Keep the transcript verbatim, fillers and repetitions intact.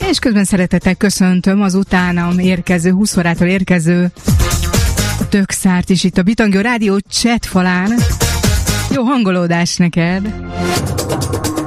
És közben szeretettel köszöntöm az utánam érkező, húsz órától érkező Tökszárt is itt a Bitangó Rádió chat falán. Jó hangolódás neked!